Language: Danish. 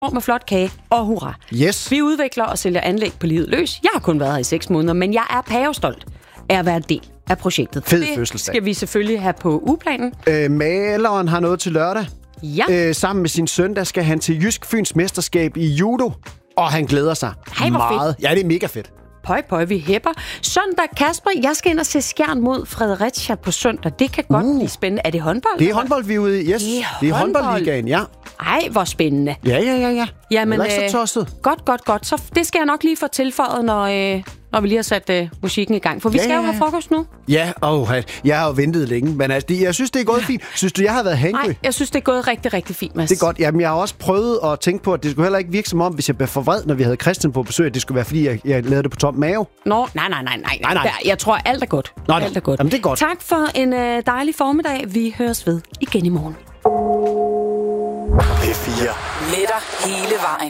med flot kage og hurra. Yes. Vi udvikler og sælger anlæg på livet løs. Jeg har kun været her i 6 måneder, men jeg er pavestolt af at være en del af projektet. Fed det fødselsdag. Skal vi selvfølgelig have på ugeplanen. Maleren har noget til lørdag. Ja. Sammen med sin søn, der skal han til Jysk Fyns mesterskab i judo. Og han glæder sig meget. Ja, det er mega fedt. Pøj, vi hæpper. Søndag, Kasper, jeg skal ind og se Skjern mod Fredericia på søndag. Det kan godt blive spændende. Er det håndbold? Det er håndbold, vi er ude i. Yes. Det er håndboldligaen, ja. Ej, hvor spændende. Ja. Jamen, ikke så tosset. Godt. Så det skal jeg nok lige få tilføjet, når vi lige har sat musikken i gang. For vi skal jo have frokost nu. Ja, jeg har jo ventet længe, men altså, jeg synes, det er gået fint. Synes du, jeg har været hangry? Nej, jeg synes, det er gået rigtig, rigtig fint, Mads. Det er godt. Jamen, jeg har også prøvet at tænke på, at det skulle heller ikke virke som om, hvis jeg blev for vred, når vi havde Christian på besøg, at det skulle være, fordi jeg lavede det på tom mave. Nå, nej. Jeg tror, alt er godt. Alt er godt. Jamen, det er godt. Tak for en dejlig formiddag. Vi høres ved igen i morgen. P4. Med dig hele vejen.